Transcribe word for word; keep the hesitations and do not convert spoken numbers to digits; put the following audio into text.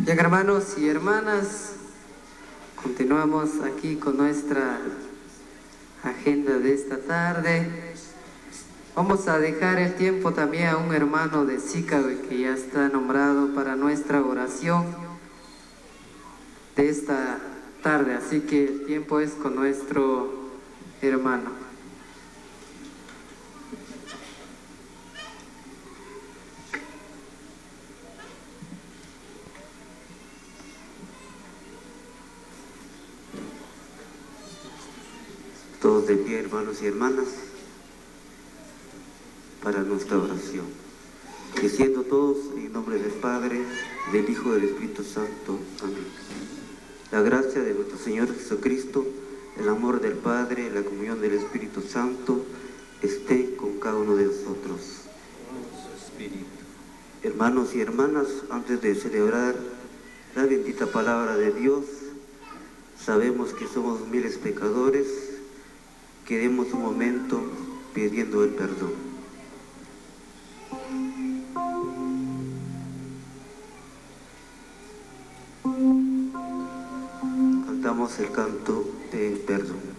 Bien, hermanos y hermanas, continuamos aquí con nuestra agenda de esta tarde. Vamos a dejar el tiempo también a un hermano de Zicabe que ya está nombrado para nuestra oración de esta tarde, así que el tiempo es con nuestro hermano. Todos de pie, hermanos y hermanas, para nuestra oración. Diciendo todos en nombre del Padre, del Hijo y del Espíritu Santo. Amén. La gracia de nuestro Señor Jesucristo, el amor del Padre, la comunión del Espíritu Santo, esté con cada uno de nosotros. Hermanos y hermanas, antes de celebrar la bendita palabra de Dios, sabemos que somos miles pecadores. Quedemos un momento pidiendo el perdón. Cantamos el canto de perdón.